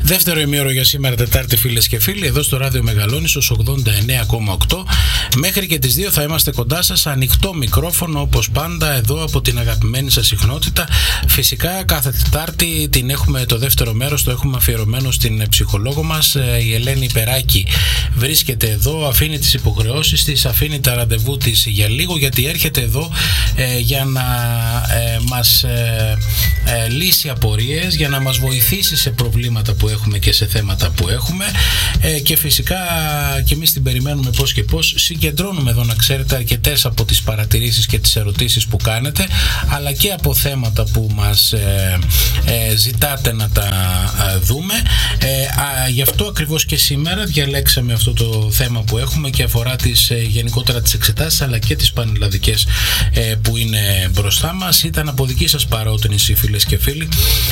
Δεύτερο ημίωρο για σήμερα, Τετάρτη, φίλες και φίλοι, εδώ στο Ράδιο Μεγαλόνισσος 89,8. Μέχρι και τις 2 θα είμαστε κοντά σας, ανοιχτό μικρόφωνο όπως πάντα, εδώ από την αγαπημένη σας συχνότητα. Φυσικά κάθε Τετάρτη την έχουμε, το δεύτερο μέρος το έχουμε αφιερωμένο στην ψυχολόγο μας. Η Ελένη Περάκη βρίσκεται εδώ, αφήνει τις υποχρεώσεις της, αφήνει τα ραντεβού της για λίγο, γιατί έρχεται εδώ για να μας λύσει απορίες, για να μας βοηθήσει σε προβλήματα που έχουμε και σε θέματα που έχουμε, και φυσικά και εμείς την περιμένουμε πώς και πώς. Συγκεντρώνουμε εδώ, να ξέρετε, αρκετές από τις παρατηρήσεις και τις ερωτήσεις που κάνετε, αλλά και από θέματα που μας ζητάτε να τα δούμε. Γι' αυτό ακριβώς και σήμερα διαλέξαμε αυτό το θέμα που έχουμε και αφορά γενικότερα τις εξετάσεις, αλλά και τις πανελλαδικές που είναι μπροστά μας. Ήταν από δική σας παρότρινση, φίλες και φίλοι,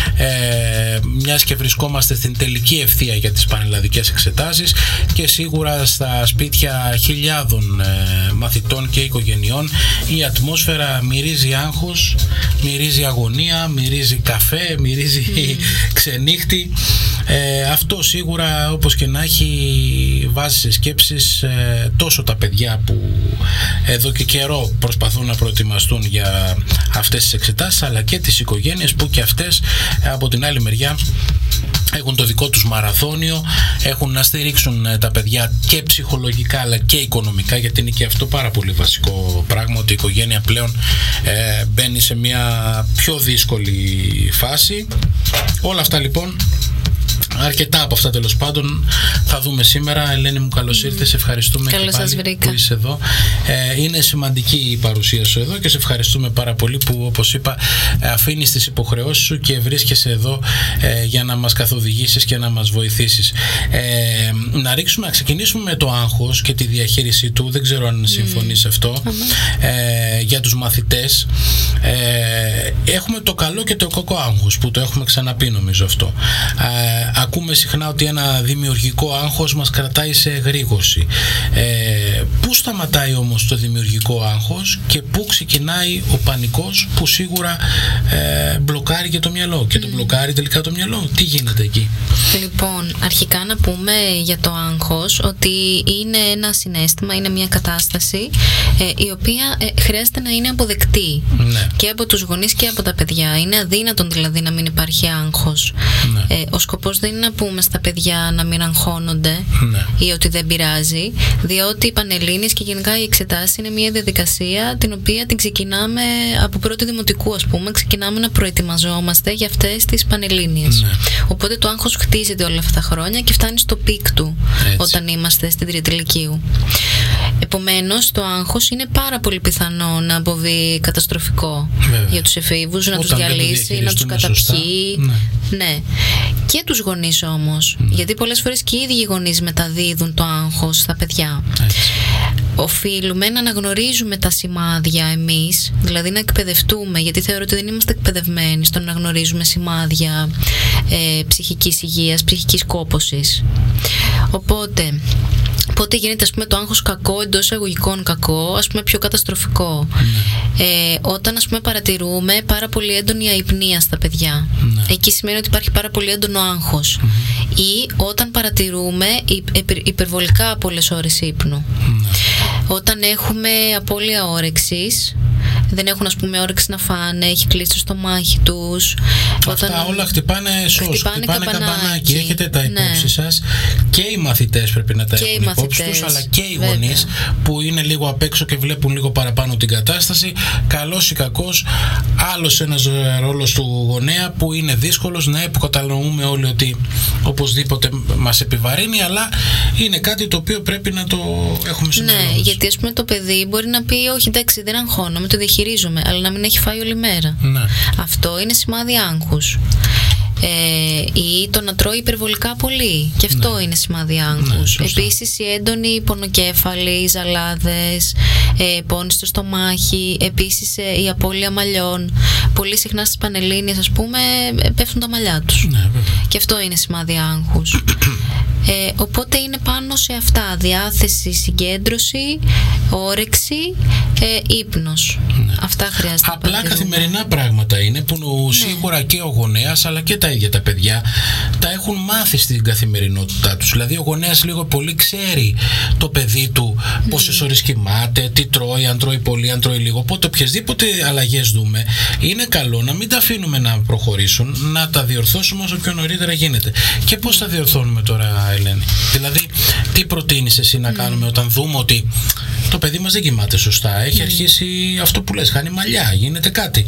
μιας και βρισκόμαστε στην τελική ευθεία για τις πανελλαδικές εξετάσεις και σίγουρα στα σπίτια χιλιάδων μαθητών και οικογενειών η ατμόσφαιρα μυρίζει άγχος, μυρίζει αγωνία, μυρίζει καφέ, μυρίζει ξενύχτη. Αυτό σίγουρα, όπως και να έχει, βάζει σε σκέψεις τόσο τα παιδιά που εδώ και καιρό προσπαθούν να προετοιμαστούν για αυτές τις εξετάσεις, αλλά και τις οικογένειες που και αυτές από την άλλη μεριά έχουν το δικό τους μαραθώνιο, έχουν να στηρίξουν τα παιδιά και ψυχολογικά αλλά και οικονομικά, γιατί είναι και αυτό πάρα πολύ βασικό πράγμα, ότι η οικογένεια πλέον μπαίνει σε μια πιο δύσκολη φάση. Όλα αυτά λοιπόν, αρκετά από αυτά τέλος πάντων θα δούμε σήμερα. Ελένη μου, καλώς ήρθες, ευχαριστούμε και πάλι που είσαι εδώ. Είναι σημαντική η παρουσία σου εδώ και σε ευχαριστούμε πάρα πολύ που, όπως είπα, αφήνεις τις υποχρεώσεις σου και βρίσκεσαι εδώ για να μας καθοδηγήσεις και να μας βοηθήσεις. Να ξεκινήσουμε με το άγχος και τη διαχείρισή του. Δεν ξέρω αν συμφωνείς σε αυτό. Για τους μαθητές έχουμε το καλό και το κακό άγχος, που το έχουμε ξαναπεί νομίζω αυτό. Ακούμε συχνά ότι ένα δημιουργικό άγχος μας κρατάει σε εγρήγορση. Πού σταματάει όμως το δημιουργικό άγχος και πού ξεκινάει ο πανικός, που σίγουρα μπλοκάρει και το μυαλό και το μπλοκάρει τελικά το μυαλό? Τι γίνεται εκεί? Λοιπόν, αρχικά να πούμε για το άγχος ότι είναι ένα συναίσθημα, είναι μια κατάσταση η οποία χρειάζεται να είναι αποδεκτή, ναι, και από τους γονείς και από τα παιδιά. Είναι αδύνατον δηλαδή να μην υπάρχει άγχος. Ναι. Ο σκοπός δεν είναι να πούμε στα παιδιά να μην αγχώνονται, ναι, ή ότι δεν πειράζει, διότι οι Πανελλήνιες και γενικά οι εξετάσεις είναι μια διαδικασία την οποία την ξεκινάμε από πρώτη δημοτικού, ας πούμε, ξεκινάμε να προετοιμαζόμαστε για αυτές τις Πανελλήνιες. Ναι. Οπότε το άγχος χτίζεται όλα αυτά τα χρόνια και φτάνει στο πικ του όταν είμαστε στην τρίτη λυκείου. Επομένως, το άγχος είναι πάρα πολύ πιθανό να αποβεί καταστροφικό. Βέβαια. Για τους εφήβους, να τους διαλύσει, να τους καταπιεί. Ναι. Ναι. Και τους γονείς όμως. Ναι. Γιατί πολλές φορές και οι ίδιοι γονείς μεταδίδουν το άγχος στα παιδιά. Έτσι. Οφείλουμε να αναγνωρίζουμε τα σημάδια εμείς, δηλαδή να εκπαιδευτούμε, γιατί θεωρώ ότι δεν είμαστε εκπαιδευμένοι στο να γνωρίζουμε σημάδια ψυχικής υγείας, ψυχικής κόπωσης. Οπότε, πότε γίνεται, ας πούμε, το άγχος κακό, εντός εισαγωγικών κακό, ας πούμε πιο καταστροφικό? Ναι. Όταν, ας πούμε, παρατηρούμε πάρα πολύ έντονη αϊπνία στα παιδιά. Ναι. Εκεί σημαίνει ότι υπάρχει πάρα πολύ έντονο άγχος. Ή όταν παρατηρούμε υπερβολικά πολλές ώρες ύπνου. Ναι. Όταν έχουμε απώλεια όρεξης, δεν έχουν, ας πούμε, όρεξη να φάνε, έχει κλείσει το στομάχι τους. Αυτά όλα χτυπάνε χτυπάνε καμπανάκι. Έχετε τα υπόψη σας, και οι μαθητές πρέπει να τα έχουν υπόψη τους, αλλά και οι γονείς που είναι λίγο απ' έξω και βλέπουν λίγο παραπάνω την κατάσταση. Καλός ή κακός, άλλος ένας ρόλος του γονέα που είναι δύσκολος, ναι, που κατανοούμε όλοι ότι οπωσδήποτε μας επιβαρύνει, αλλά είναι κάτι το οποίο πρέπει να το έχουμε στο μυαλό μας. Ναι, γιατί, ας πούμε, το παιδί μπορεί να πει όχι, εντάξει, δεν αγχώνομαι, το διαχειρίζομαι, αλλά να μην έχει φάει όλη μέρα. Ναι. Αυτό είναι σημάδι άγχους. Ή το να τρώει υπερβολικά πολύ, και αυτό, ναι, είναι σημάδι άγχους. Ναι, επίσης η έντονη πονοκέφαλη, οι ζαλάδες, πόνοι στο στομάχι, επίσης η απώλεια μαλλιών. Πολύ συχνά στις Πανελλήνιες, ας πούμε, πέφτουν τα μαλλιά τους. Ναι, και αυτό είναι σημάδι άγχους. Οπότε είναι πάνω σε αυτά: διάθεση, συγκέντρωση, όρεξη, ύπνος. Ναι. Αυτά χρειάζεται. Απλά καθημερινά πράγματα είναι που σίγουρα και ο γονέας αλλά και τα ίδια τα παιδιά τα έχουν μάθει στην καθημερινότητά τους. Δηλαδή ο γονέας λίγο πολύ ξέρει το παιδί του πόσες ώρες κοιμάται, τι τρώει, αν τρώει πολύ, αν τρώει λίγο. Οπότε οποιασδήποτε αλλαγές δούμε, είναι καλό να μην τα αφήνουμε να προχωρήσουν, να τα διορθώσουμε όσο πιο νωρίτερα γίνεται. Και πώς θα διορθώνουμε τώρα, Ελένη? Δηλαδή, τι προτείνεις εσύ να κάνουμε όταν δούμε ότι το παιδί μας δεν κοιμάται σωστά, έχει αρχίσει αυτό που λες, χάνει μαλλιά, γίνεται κάτι?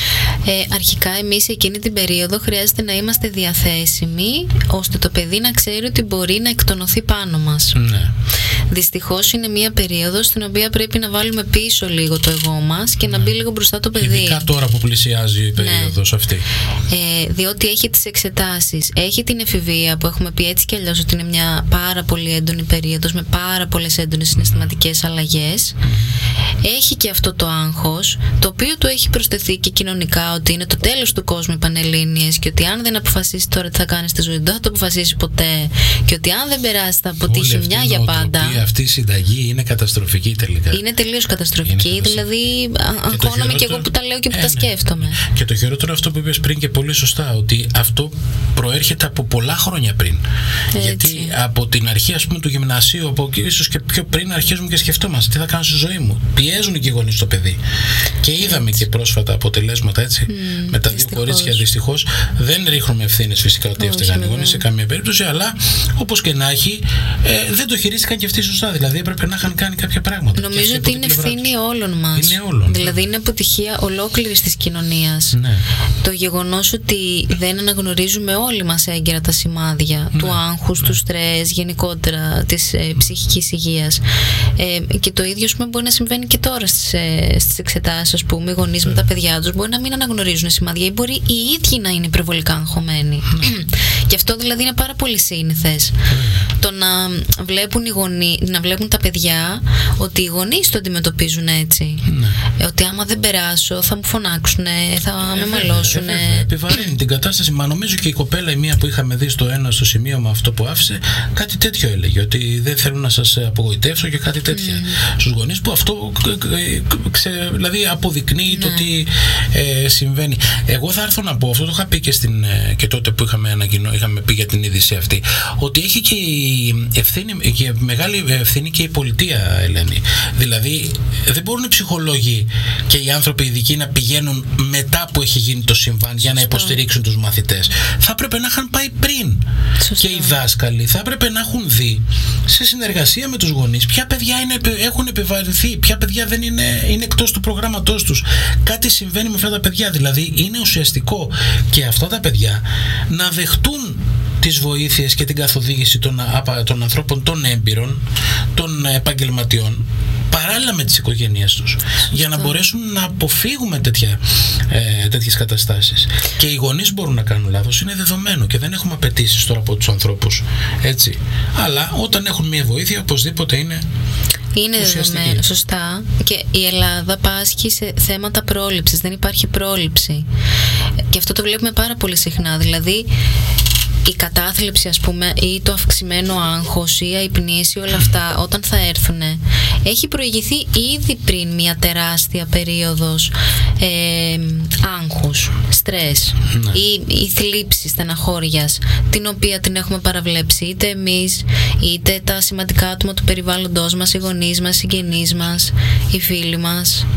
Αρχικά εμείς εκείνη την περίοδο χρειάζεται να είμαστε διαθέσιμοι ώστε το παιδί να ξέρει ότι μπορεί να εκτονωθεί πάνω μας. Ναι. Δυστυχώς είναι μια περίοδος στην οποία πρέπει να βάλουμε πίσω λίγο το εγώ μας και να μπει λίγο μπροστά το παιδί. Ειδικά τώρα που πλησιάζει η περίοδος αυτή. Διότι έχει τις εξετάσεις, έχει την εφηβεία που έχουμε πει έτσι κι αλλιώς ότι είναι μια πάρα πολύ έντονη περίοδος με πάρα πολλές έντονες συναισθηματικές αλλαγές. Έχει και αυτό το άγχος, το οποίο του έχει προσθεθεί και κοινωνικά ότι είναι το τέλος του κόσμου οι Πανελλήνιες και ότι αν δεν αποφασίσει τώρα τι θα κάνει στη ζωή, δεν θα το αποφασίσει ποτέ και ότι αν δεν περάσει θα αποτύχει μια για πάντα. Αυτή η συνταγή είναι καταστροφική τελικά. Είναι τελείως καταστροφική, δηλαδή αγχώνομαι και εγώ που τα λέω και που τα σκέφτομαι. Και το χειρότερο αυτό που είπες πριν και πολύ σωστά, ότι αυτό προέρχεται από πολλά χρόνια πριν. Έτσι. Γιατί από την αρχή, ας πούμε, του γυμνασίου, από ίσως και πιο πριν, αρχίζουμε και σκεφτόμαστε τι θα κάνω στη ζωή μου. Πιέζουν και οι γονείς στο παιδί. Και είδαμε και πρόσφατα αποτελέσματα, έτσι. Με τα δύο κορίτσια, δυστυχώς. Δεν ρίχνουμε ευθύνες φυσικά ότι έφταιγαν οι γονείς σε καμία περίπτωση, αλλά όπως και να έχει, δεν το χειρίστηκαν και αυτοί σωστά. Δηλαδή έπρεπε να είχαν κάνει κάποια πράγματα. Νομίζω ότι είναι ευθύνη όλων μας. Είναι όλων. Δηλαδή είναι αποτυχία ολόκληρης της κοινωνίας. Ναι. Το γεγονός ότι δεν αναγνωρίζουμε όλοι μας έγκαιρα τα σημάδια του άγχους, του στρες, γενικότερα της ψυχικής υγείας. Και το ίδιο μπορεί να συμβαίνει και τώρα στις εξετάσεις, ας πούμε, οι γονείς με τα παιδιά τους μπορεί να μην αναγνωρίζουν σημάδια ή μπορεί οι ίδιοι να είναι υπερβολικά αγχωμένοι. Και αυτό δηλαδή είναι πάρα πολύ σύνηθες. Το να βλέπουν οι γονείς, να βλέπουν τα παιδιά ότι οι γονείς το αντιμετωπίζουν έτσι. Ότι άμα δεν περάσω θα μου φωνάξουν, θα με μαλώσουν. Επιβαρύνει την κατάσταση. Μα νομίζω και η κοπέλα η μία που είχαμε δει στο σημείωμα αυτό που άφησε, κάτι τέτοιο έλεγε. Ότι δεν θέλω να σας απογοητεύσω και κάτι τέτοια. Στους γονείς που αυτό δηλαδή αποδεικνύει το τι συμβαίνει. Εγώ θα έρθω να πω, αυτό το είχα πει και τότε που είχαμε πει για την είδηση αυτή, ότι έχει και η ευθύνη, και μεγάλη ευθύνη και η πολιτεία, Ελένη. Δηλαδή δεν μπορούν οι ψυχολόγοι και οι άνθρωποι ειδικοί να πηγαίνουν μετά που έχει γίνει το συμβάν για να υποστηρίξουν τους μαθητές. Θα έπρεπε να είχαν πάει πριν. Και οι δάσκαλοι θα έπρεπε να έχουν δει σε συνεργασία με τους γονείς ποια παιδιά έχουν επιβαρυνθεί, ποια παιδιά δεν είναι εκτός του προγράμματός τους. Κάτι συμβαίνει με αυτά τα παιδιά. Δηλαδή είναι ουσιαστικό και αυτά τα παιδιά να δεχτούν τις βοήθειες και την καθοδήγηση των ανθρώπων, των έμπειρων, των επαγγελματιών, παράλληλα με τις οικογένειές τους, για να μπορέσουν να αποφύγουμε τέτοιες καταστάσεις. Και οι γονείς μπορούν να κάνουν λάθος, είναι δεδομένο και δεν έχουμε απαιτήσεις τώρα από τους ανθρώπους, έτσι. Αλλά όταν έχουν μια βοήθεια, οπωσδήποτε είναι δεδομένο, σωστά. Και η Ελλάδα πάσχει σε θέματα πρόληψης, δεν υπάρχει πρόληψη. Και αυτό το βλέπουμε πάρα πολύ συχνά. Δηλαδή η κατάθλιψη, ας πούμε, ή το αυξημένο άγχος ή η αϊπνίση, όλα αυτά όταν θα έρθουν, έχει προηγηθεί ήδη πριν μια τεράστια περίοδος άγχους, στρες ή θλίψης, στεναχώριας, την οποία την έχουμε παραβλέψει είτε εμείς είτε τα σημαντικά άτομα του περιβάλλοντος μας, οι γονείς μας, οι συγγενείς μας, οι φίλοι μας.